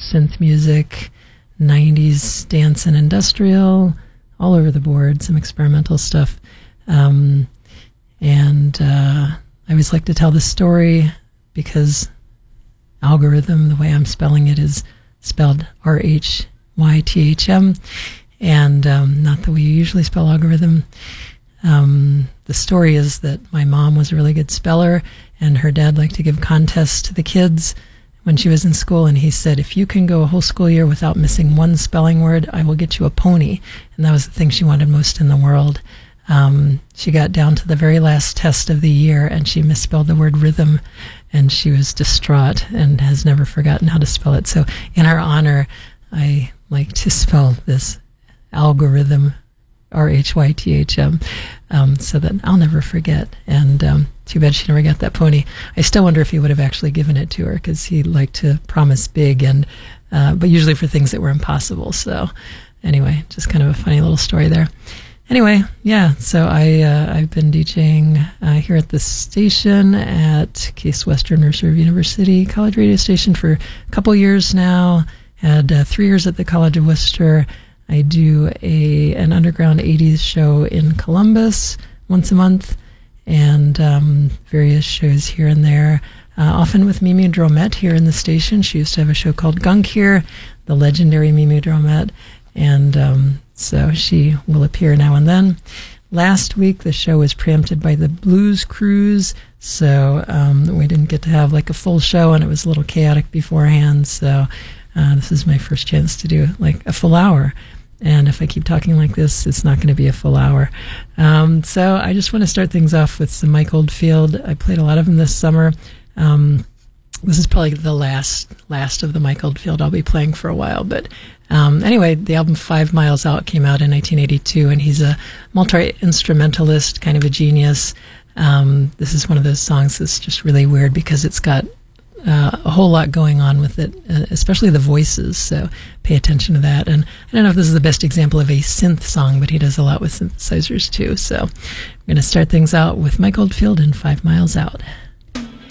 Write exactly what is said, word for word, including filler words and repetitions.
synth music, nineties dance and industrial, all over the board, some experimental stuff. Um, and uh, I always like to tell the story because algorithm, the way I'm spelling it, is spelled R H Y T H M, and um, not the way you usually spell algorithm. Um, the story is that my mom was a really good speller, and her dad liked to give contests to the kids when she was in school, and he said, if you can go a whole school year without missing one spelling word, I will get you a pony. And that was the thing she wanted most in the world. Um, she got down to the very last test of the year, and she misspelled the word rhythm, and she was distraught and has never forgotten how to spell it. So in her honor, I like to spell this algorithm, R H Y T H M, um, so that I'll never forget. And um, too bad she never got that pony. I still wonder if he would have actually given it to her, because he liked to promise big, and uh, but usually for things that were impossible. So anyway, just kind of a funny little story there. Anyway, yeah, so I, uh, I've been DJing uh, here at the station at Case Western Reserve University College Radio Station for a couple years now. Had uh, three years at the College of Worcester. I do a an underground eighties show in Columbus once a month, and um, various shows here and there, uh, often with Mimi Dromette here in the station. She used to have a show called Gunk here, the legendary Mimi Dromette, and um, so she will appear now and then. Last week, the show was preempted by the Blues Cruise, so um, we didn't get to have like a full show, and it was a little chaotic beforehand, so uh, this is my first chance to do like a full hour. And if I keep talking like this, it's not going to be a full hour. Um, so I just want to start things off with some Mike Oldfield. I played a lot of them this summer. Um, this is probably the last last of the Mike Oldfield I'll be playing for a while. But um, anyway, the album Five Miles Out came out in nineteen eighty-two, and he's a multi-instrumentalist, kind of a genius. Um, this is one of those songs that's just really weird because it's got Uh, a whole lot going on with it, uh, especially the voices, so pay attention to that. And I don't know if this is the best example of a synth song, but he does a lot with synthesizers too. So I'm going to start things out with Mike Oldfield and Five Miles Out.